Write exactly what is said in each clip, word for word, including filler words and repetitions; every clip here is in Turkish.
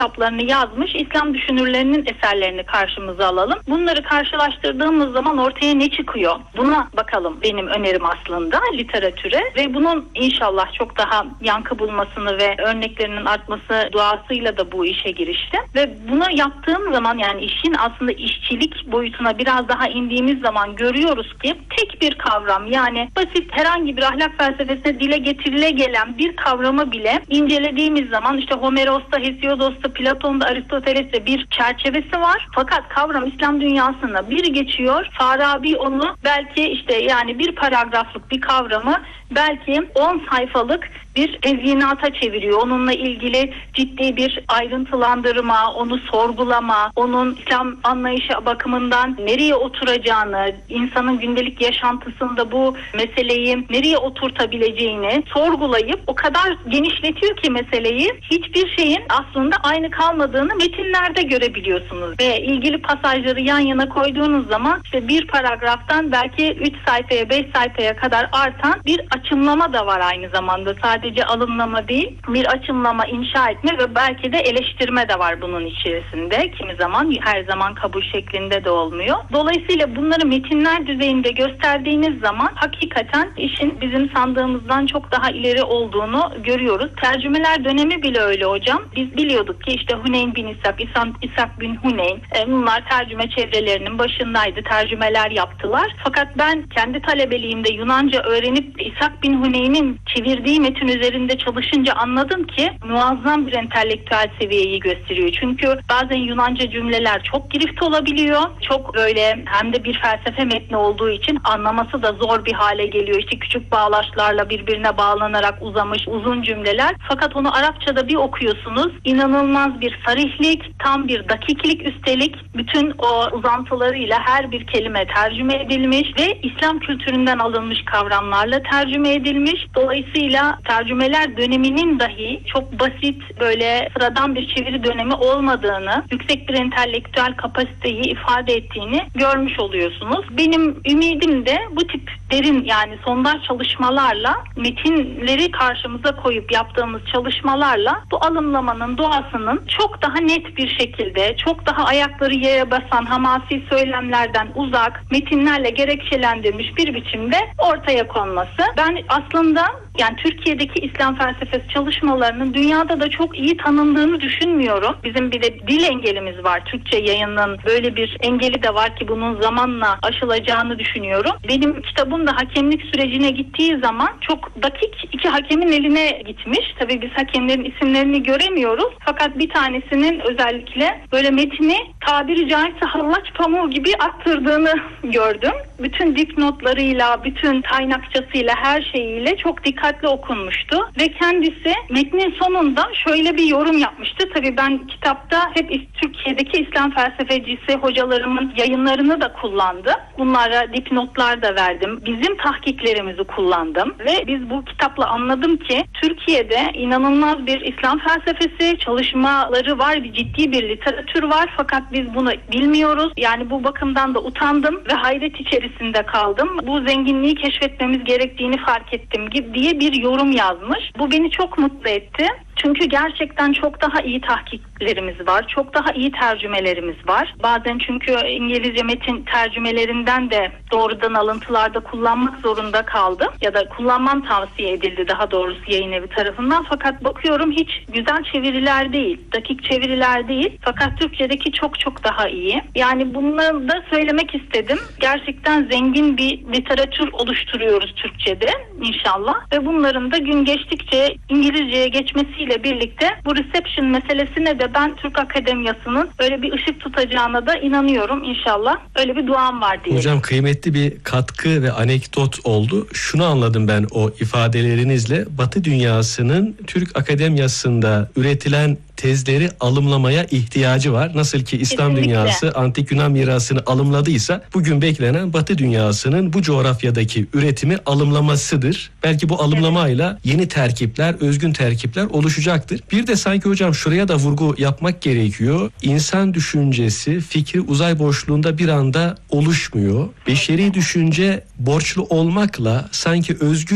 kitaplarını yazmış İslam düşünürlerinin eserlerini karşımıza alalım. Bunları karşılaştırdığımız zaman ortaya ne çıkıyor? Buna bakalım benim önerim aslında literatüre ve bunun inşallah çok daha yankı bulmasını ve örneklerinin artması duasıyla da bu işe giriştim. Ve bunu yaptığım zaman, yani işin aslında işçilik boyutuna biraz daha indiğimiz zaman görüyoruz ki tek bir kavram, yani basit herhangi bir ahlak felsefesine dile getirile gelen bir kavramı bile incelediğimiz zaman işte Homeros'ta, Hesiodos'ta, Platon'da, Aristoteles'te bir çerçevesi var. Fakat kavram İslam dünyasına bir geçiyor. Farabi onu belki işte yani bir paragraflık bir kavramı belki on sayfalık bir tezyinata çeviriyor. Onunla ilgili ciddi bir ayrıntılandırma, onu sorgulama, onun İslam anlayışı bakımından nereye oturacağını, insanın gündelik yaşantısında bu meseleyi nereye oturtabileceğini sorgulayıp o kadar genişletiyor ki meseleyi, hiçbir şeyin aslında aynı kalmadığını metinlerde görebiliyorsunuz. Ve ilgili pasajları yan yana koyduğunuz zaman işte bir paragraftan belki üç sayfaya, beş sayfaya kadar artan bir açımlama da var aynı zamanda. Sadece alımlama değil, bir açımlama, inşa etme ve belki de eleştirme de var bunun içerisinde. Kimi zaman, her zaman kabul şeklinde de olmuyor. Dolayısıyla bunları metinler düzeyinde gösterdiğiniz zaman hakikaten işin bizim sandığımızdan çok daha ileri olduğunu görüyoruz. Tercümeler dönemi bile öyle hocam. Biz biliyorduk ki işte Huneyn bin İshak, İshak bin Huneyn, bunlar tercüme çevrelerinin başındaydı. Tercümeler yaptılar. Fakat ben kendi talebeliğimde Yunanca öğrenip İshak bin Huneyn'in çevirdiği metin üzerinde çalışınca anladım ki muazzam bir entelektüel seviyeyi gösteriyor. Çünkü bazen Yunanca cümleler çok girift olabiliyor. Çok böyle, hem de bir felsefe metni olduğu için anlaması da zor bir hale geliyor. İşte küçük bağlaçlarla birbirine bağlanarak uzamış uzun cümleler. Fakat onu Arapçada bir okuyorsunuz. İnanılmaz bir sarihlik, tam bir dakiklik, üstelik bütün o uzantılarıyla her bir kelime tercüme edilmiş ve İslam kültüründen alınmış kavramlarla tercüme edilmiş. Dolayısıyla tercümeler döneminin dahi çok basit, böyle sıradan bir çeviri dönemi olmadığını, yüksek bir entelektüel kapasiteyi ifade ettiğini görmüş oluyorsunuz. Benim ümidim de bu tip derin, yani sondaj çalışmalarla, metinleri karşımıza koyup yaptığımız çalışmalarla bu alımlamanın doğasının çok daha net bir şekilde, çok daha ayakları yere basan hamasi söylemlerden uzak, metinlerle gerekçelendirilmiş bir biçimde ortaya konması. Ben aslında yani Türkiye'deki İslam felsefesi çalışmalarının dünyada da çok iyi tanındığını düşünmüyorum. Bizim bir de dil engelimiz var. Türkçe yayının böyle bir engeli de var ki bunun zamanla aşılacağını düşünüyorum. Benim kitabım da hakemlik sürecine gittiği zaman çok dakik iki hakemin eline gitmiş. Tabii biz hakemlerin isimlerini göremiyoruz. Fakat bir tanesinin özellikle böyle metni tabiri caizse hallaç pamuğu gibi attırdığını gördüm. Bütün dipnotlarıyla, bütün kaynakçasıyla, her şeyiyle çok dikkatli okunmuştu. Ve kendisi metnin sonunda şöyle bir yorum yapmıştı. Tabii ben kitapta hep Türkiye'deki İslam felsefecisi hocalarımın yayınlarını da kullandım. Bunlara dipnotlar da verdim. Bizim tahkiklerimizi kullandım. Ve biz bu kitapla anladım ki Türkiye'de inanılmaz bir İslam felsefesi çalışmaları var. Bir ciddi bir literatür var. Fakat biz bunu bilmiyoruz. Yani bu bakımdan da utandım ve hayret içerisinde kaldım. Bu zenginliği keşfetmemiz gerektiğini fark ettim gibi diye bir yorum yazmış. Bu beni çok mutlu etti. Çünkü gerçekten çok daha iyi tahkiklerimiz var. Çok daha iyi tercümelerimiz var. Bazen çünkü İngilizce metin tercümelerinden de doğrudan alıntılarda kullanmak zorunda kaldım. Ya da kullanmam tavsiye edildi daha doğrusu yayın evi tarafından. Fakat bakıyorum hiç güzel çeviriler değil. Dakik çeviriler değil. Fakat Türkçedeki çok çok daha iyi. Yani bunları da söylemek istedim. Gerçekten zengin bir literatür oluşturuyoruz Türkçede inşallah. Ve bunların da gün geçtikçe İngilizceye geçmesiyle birlikte bu reception meselesine de ben Türk Akademiyası'nın öyle bir ışık tutacağına da inanıyorum inşallah. Öyle bir duam var diye. Hocam kıymetli bir katkı ve anekdot oldu. Şunu anladım ben o ifadelerinizle. Batı dünyasının Türk Akademiyası'nda üretilen tezleri alımlamaya ihtiyacı var. Nasıl ki İslam Kesinlikle. dünyası antik Yunan mirasını alımladıysa bugün beklenen Batı dünyasının bu coğrafyadaki üretimi alımlamasıdır. Belki bu alımlamayla yeni terkipler, özgün terkipler oluşacaktır. Bir de sanki hocam şuraya da vurgu yapmak gerekiyor. İnsan düşüncesi, fikri uzay boşluğunda bir anda oluşmuyor. Beşeri düşünce borçlu olmakla sanki özgün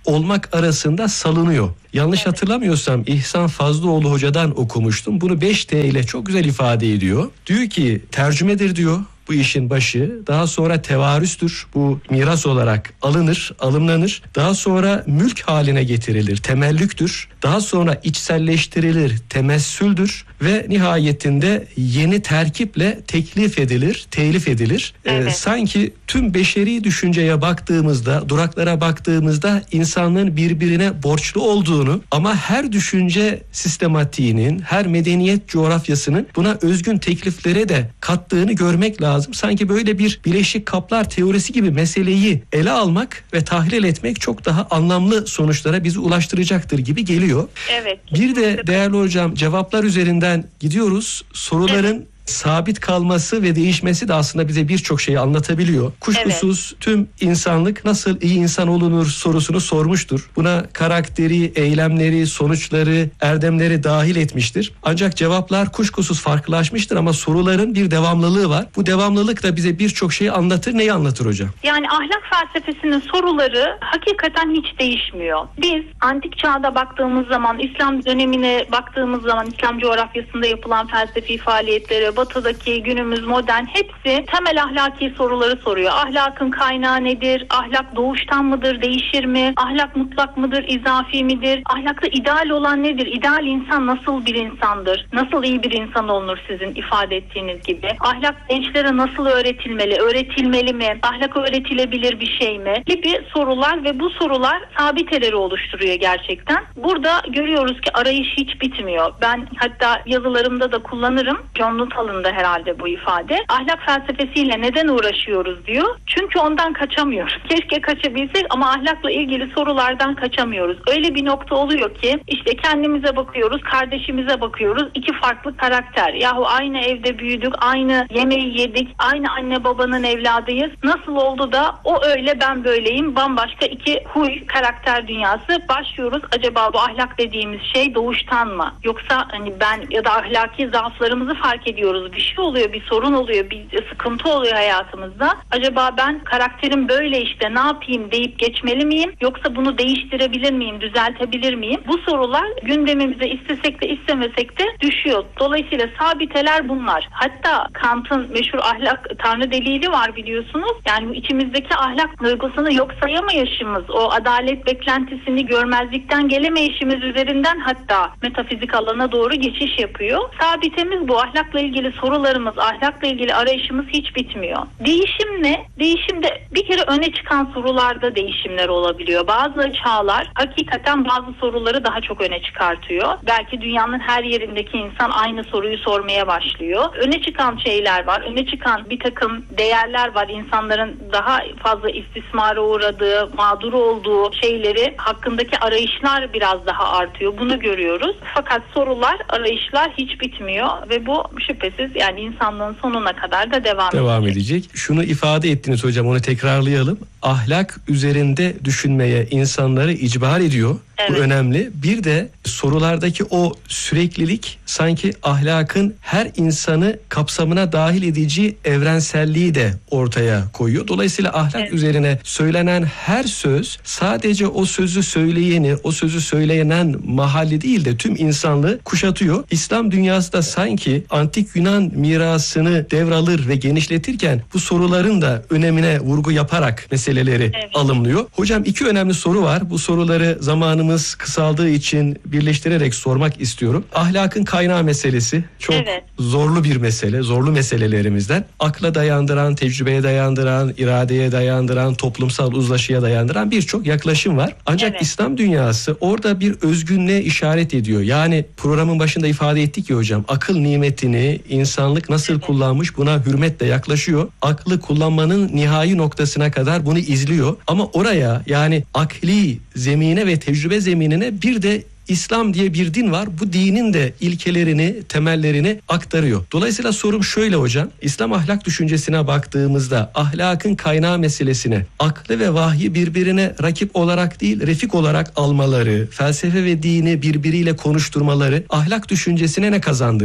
olmak arasında salınıyor. Yanlış Evet. hatırlamıyorsam İhsan Fazlıoğlu hocadan okumuştum. Bunu beş T ile çok güzel ifade ediyor. Diyor ki tercümedir diyor bu işin başı. Daha sonra tevarüstür. Bu miras olarak alınır, alımlanır. Daha sonra mülk haline getirilir. Temellüktür. Daha sonra içselleştirilir. Temessüldür. Ve nihayetinde yeni terkiple teklif edilir, telif edilir. Evet. Ee, sanki tüm beşeri düşünceye baktığımızda, duraklara baktığımızda insanlığın birbirine borçlu olduğunu ama her düşünce sistematiğinin, her medeniyet coğrafyasının buna özgün tekliflere de kattığını görmek lazım. Sanki böyle bir Birleşik Kaplar teorisi gibi meseleyi ele almak ve tahlil etmek çok daha anlamlı sonuçlara bizi ulaştıracaktır gibi geliyor. Evet. Bir de değerli hocam cevaplar üzerinden gidiyoruz. Soruların evet. sabit kalması ve değişmesi de aslında bize birçok şeyi anlatabiliyor. Kuşkusuz evet. tüm insanlık nasıl iyi insan olunur sorusunu sormuştur. Buna karakteri, eylemleri, sonuçları, erdemleri dahil etmiştir. Ancak cevaplar kuşkusuz farklılaşmıştır ama soruların bir devamlılığı var. Bu devamlılık da bize birçok şeyi anlatır. Neyi anlatır hocam? Yani ahlak felsefesinin soruları hakikaten hiç değişmiyor. Biz antik çağda baktığımız zaman, İslam dönemine baktığımız zaman, İslam coğrafyasında yapılan felsefi faaliyetlere, batıdaki günümüz modern hepsi temel ahlaki soruları soruyor. Ahlakın kaynağı nedir? Ahlak doğuştan mıdır? Değişir mi? Ahlak mutlak mıdır? İzafi midir? Ahlakta ideal olan nedir? İdeal insan nasıl bir insandır? Nasıl iyi bir insan olunur sizin ifade ettiğiniz gibi? Ahlak gençlere nasıl öğretilmeli? Öğretilmeli mi? Ahlak öğretilebilir bir şey mi? Gibi sorular ve bu sorular sabiteleri oluşturuyor gerçekten. Burada görüyoruz ki arayış hiç bitmiyor. Ben hatta yazılarımda da kullanırım. John Nuttall'ın da herhalde bu ifade. Ahlak felsefesiyle neden uğraşıyoruz diyor. Çünkü ondan kaçamıyoruz. Keşke kaçabilsek ama ahlakla ilgili sorulardan kaçamıyoruz. Öyle bir nokta oluyor ki işte kendimize bakıyoruz, kardeşimize bakıyoruz. İki farklı karakter. Yahu aynı evde büyüdük, aynı yemeği yedik, aynı anne babanın evladıyız. Nasıl oldu da o öyle ben böyleyim, bambaşka iki huy, karakter dünyası. Başlıyoruz. Acaba bu ahlak dediğimiz şey doğuştan mı? Yoksa hani ben ya da ahlaki zaaflarımızı fark ediyoruz. Bir şey oluyor, bir sorun oluyor, bir sıkıntı oluyor hayatımızda. Acaba ben karakterim böyle işte ne yapayım deyip geçmeli miyim? Yoksa bunu değiştirebilir miyim, düzeltebilir miyim? Bu sorular gündemimize istesek de istemesek de düşüyor. Dolayısıyla sabiteler bunlar. Hatta Kant'ın meşhur ahlak tanrı delili var biliyorsunuz. Yani bu içimizdeki ahlak duygusunu yok sayamayışımız, o adalet beklentisini görmezlikten gelemeyişimiz üzerinden hatta metafizik alana doğru geçiş yapıyor. Sabitemiz bu. Ahlakla ilgili sorularımız, ahlakla ilgili arayışımız hiç bitmiyor. Değişim ne? Değişimde bir kere öne çıkan sorularda değişimler olabiliyor. Bazı çağlar hakikaten bazı soruları daha çok öne çıkartıyor. Belki dünyanın her yerindeki insan aynı soruyu sormaya başlıyor. Öne çıkan şeyler var. Öne çıkan bir takım değerler var. İnsanların daha fazla istismara uğradığı, mağdur olduğu şeyleri hakkındaki arayışlar biraz daha artıyor. Bunu görüyoruz. Fakat sorular, arayışlar hiç bitmiyor ve bu şüphesiz yani insanlığın sonuna kadar da devam, devam edecek. edecek. Şunu ifade ettiniz hocam, onu tekrarlayalım. Ahlak üzerinde düşünmeye insanları icbar ediyor. Evet. Bu önemli. Bir de sorulardaki o süreklilik sanki ahlakın her insanı kapsamına dahil edici evrenselliği de ortaya koyuyor. Dolayısıyla ahlak evet. üzerine söylenen her söz sadece o sözü söyleyeni, o sözü söyleyenen mahalli değil de tüm insanlığı kuşatıyor. İslam dünyası da sanki antik Yunan mirasını devralır ve genişletirken bu soruların da önemine vurgu yaparak meseleleri evet. alımlıyor. Hocam iki önemli soru var. Bu soruları zamanımız kısaldığı için birleştirerek sormak istiyorum. Ahlakın kaynağı meselesi çok evet. zorlu bir mesele, zorlu meselelerimizden. Akla dayandıran, tecrübeye dayandıran, iradeye dayandıran, toplumsal uzlaşıya dayandıran birçok yaklaşım var. Ancak evet. İslam dünyası orada bir özgünlüğe işaret ediyor. Yani programın başında ifade ettik ya hocam, akıl nimetini insanlık nasıl evet. kullanmış buna hürmetle yaklaşıyor. Aklı kullanmanın nihai noktasına kadar bunu izliyor. Ama oraya yani akli zemine ve tecrübe zeminine bir de İslam diye bir din var. Bu dinin de ilkelerini, temellerini aktarıyor. Dolayısıyla sorum şöyle hocam. İslam ahlak düşüncesine baktığımızda ahlakın kaynağı meselesine aklı ve vahyi birbirine rakip olarak değil, refik olarak almaları, felsefe ve dini birbiriyle konuşturmaları ahlak düşüncesine ne kazandırmış?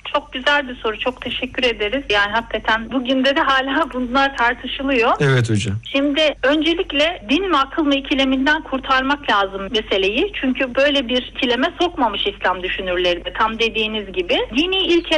Çok güzel bir soru. Çok teşekkür ederiz. Yani hakikaten bugün de de hala bunlar tartışılıyor. Evet hocam. Şimdi öncelikle din mi akıl mı ikileminden kurtarmak lazım meseleyi. Çünkü böyle bir ikileme sokmamış İslam düşünürleri de tam dediğiniz gibi. Dini ilkeler